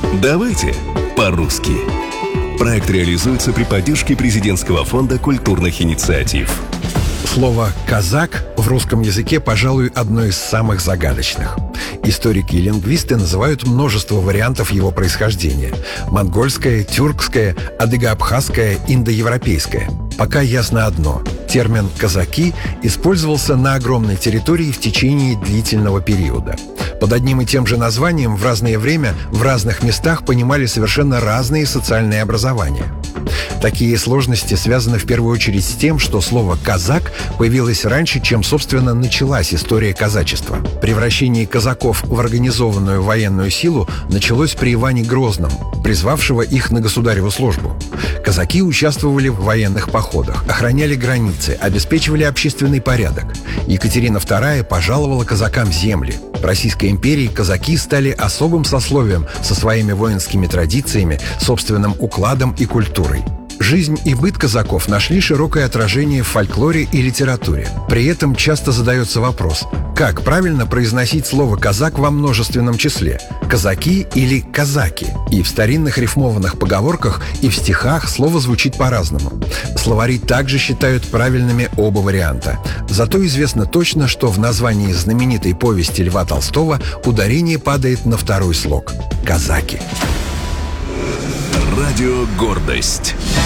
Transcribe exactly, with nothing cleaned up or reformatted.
Давайте по-русски. Проект реализуется при поддержке Президентского фонда культурных инициатив. Слово «казак» в русском языке, пожалуй, одно из самых загадочных. Историки и лингвисты называют множество вариантов его происхождения: монгольское, тюркское, адыго-абхазское, индоевропейское. Пока ясно одно: термин «казаки» использовался на огромной территории в течение длительного периода. Под одним и тем же названием в разное время в разных местах понимали совершенно разные социальные образования. Такие сложности связаны в первую очередь с тем, что слово «казак» появилось раньше, чем, собственно, началась история казачества. Превращение казаков в организованную военную силу началось при Иване Грозном, призвавшего их на государеву службу. Казаки участвовали в военных походах, охраняли границы, обеспечивали общественный порядок. Екатерина вторая пожаловала казакам земли. В Российской империи казаки стали особым сословием со своими воинскими традициями, собственным укладом и культурой. Жизнь и быт казаков нашли широкое отражение в фольклоре и литературе. При этом часто задается вопрос: как правильно произносить слово «казак» во множественном числе – «казаки» или «казаки»? И в старинных рифмованных поговорках, и в стихах слово звучит по-разному. Словари также считают правильными оба варианта. Зато известно точно, что в названии знаменитой повести Льва Толстого ударение падает на второй слог – «казаки». Радио «Гордость».